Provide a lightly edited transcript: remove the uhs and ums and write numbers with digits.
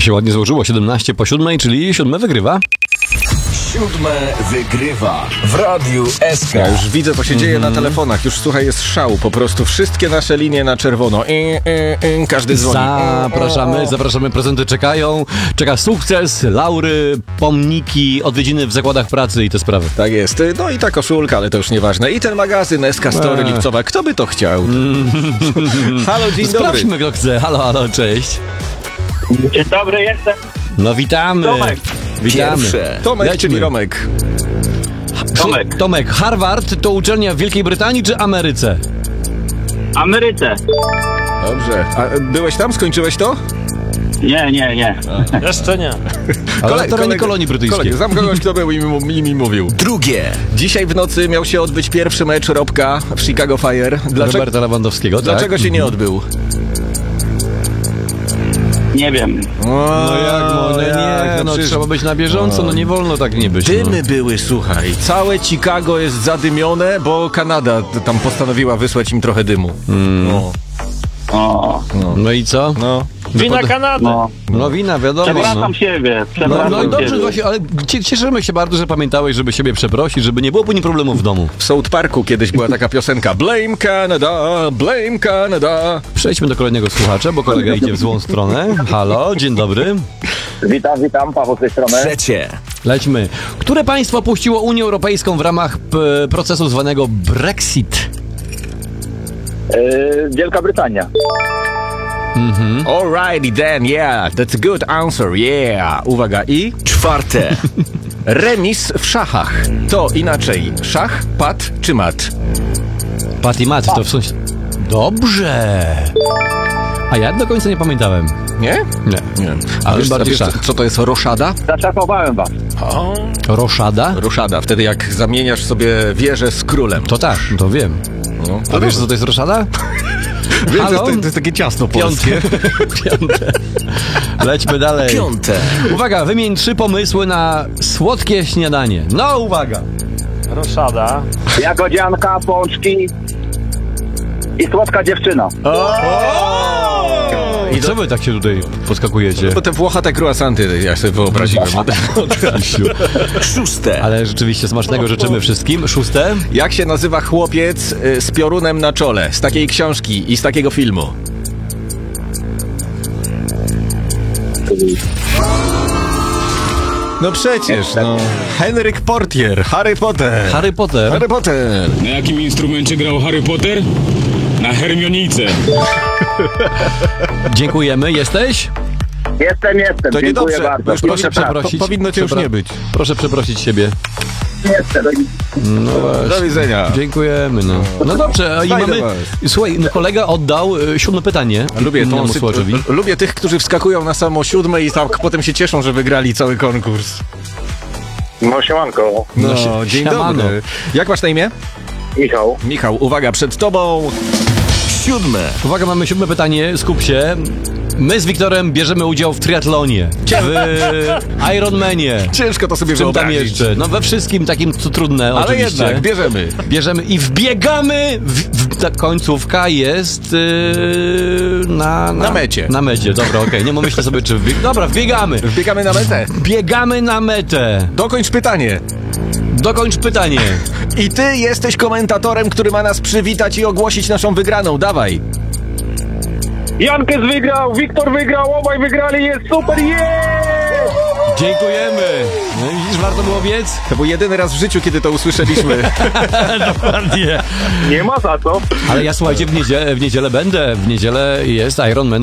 się ładnie złożyło. 17:07, czyli 7 wygrywa. 7 wygrywa w Radiu SK. Ja już widzę, co się dzieje na telefonach. Już, słuchaj, jest szał. Po prostu wszystkie nasze linie na czerwono. Każdy dzwoni. Zapraszamy, prezenty czekają. Czeka sukces, laury, pomniki, odwiedziny w zakładach pracy i te sprawy. Tak jest. No i ta koszulka, ale to już nieważne. I ten magazyn SK Story Lipcowa. Kto by to chciał? Halo, dzień dobry. Sprawdźmy, kto chce. Halo, cześć. Dzień dobry, jestem. No witamy. Tomek. Witamy. Pierwsze. Tomek, Lecimy. czyli Romek. Tomek, Harvard to uczelnia w Wielkiej Brytanii czy Ameryce? Ameryce. Dobrze. A byłeś tam? Skończyłeś to? Nie. Jeszcze nie. Ale na terenie kolonii brytyjskiej. Znam kogoś, kto był i mi mówił. Drugie. Dzisiaj w nocy miał się odbyć pierwszy mecz Robka w Chicago Fire. Roberta Lewandowskiego, tak? Dlaczego się nie odbył? Nie wiem. Trzeba być na bieżąco, nie wolno tak nie być. Dymy były, słuchaj. Całe Chicago jest zadymione, bo Kanada tam postanowiła wysłać im trochę dymu. No i co? Wina Kanady. No wina, wiadomo. Przepraszam siebie. No dobrze, właśnie, ale cieszymy się bardzo, że pamiętałeś, żeby siebie przeprosić, żeby nie było później problemów w domu. W South Parku kiedyś była taka piosenka Blame Canada, blame Canada. Przejdźmy do kolejnego słuchacza, bo kolega idzie w złą stronę. Halo, dzień dobry. Witam, Paweł z tej strony. Trzecie. Lećmy. Które państwo opuściło Unię Europejską w ramach procesu zwanego Brexit? Wielka Brytania. Alrighty then, yeah, that's a good answer, yeah. Uwaga, i Czwarte. remis w szachach. To inaczej, szach, pat czy mat? Pat i mat, to w sensie... Dobrze. A ja do końca nie pamiętałem. Nie? Nie. A wiesz, bardziej wiesz szach. co to jest roszada? Zaszafowałem was. Roszada? Roszada, wtedy jak zamieniasz sobie wieżę z królem. To tak, to wiem. No, A wiesz, co to jest roszada? Wiesz, Halo? to jest takie ciasto polskie. Piąte. Lećmy dalej. Piąte. Uwaga, wymień 3 pomysły na słodkie śniadanie. No, uwaga. Roszada. Jagodzianka, pączki i słodka dziewczyna. I co wy tak się tutaj podskakujecie? Bo te włochate croissanty, ja sobie wyobraziłem. Szóste. Ale rzeczywiście smacznego życzymy wszystkim. 6. Jak się nazywa chłopiec z piorunem na czole? Z takiej książki i z takiego filmu. No przecież, no. Henryk Portier, Harry Potter. Harry Potter. Harry Potter. Na jakim instrumencie grał Harry Potter? Na hermionice. Dziękujemy. Jesteś? Jestem. To Dziękuję niedobrze. bardzo. Już Proszę przeprosić. Powinno cię już nie być. Proszę przeprosić siebie. Jestem. No właśnie. Do widzenia. Dziękujemy, no dobrze, i Fajne mamy... was. Słuchaj, kolega oddał 7 pytanie. Lubię innemu słuchaczowi. Lubię tych, którzy wskakują na samo 7 i tak potem się cieszą, że wygrali cały konkurs. No siemanko. No, dzień siemano. dobry. Jak masz na imię? Michał. Michał, uwaga, przed tobą. Siódme. Uwaga, mamy 7 pytanie, skup się. My z Wiktorem bierzemy udział w triatlonie, w Ironmanie. Ciężko to sobie Czym tam wyobrazić. jeszcze? No we wszystkim takim, co trudne, Ale oczywiście. jednak, bierzemy. Bierzemy i wbiegamy, ta końcówka jest na mecie. Na mecie, dobra, okej, nie myślę sobie, czy dobra, wbiegamy. Wbiegamy na metę. Biegamy na metę. Dokończ pytanie. Dokończ pytanie. I ty jesteś komentatorem, który ma nas przywitać i ogłosić naszą wygraną. Dawaj. Jankes wygrał, Wiktor wygrał, obaj wygrali, jest super, Dziękujemy. No i widzisz, warto było biec? To był jedyny raz w życiu, kiedy to usłyszeliśmy. Dokładnie. Nie ma za co. Ale ja słuchajcie, w niedzielę będę. W niedzielę jest Ironman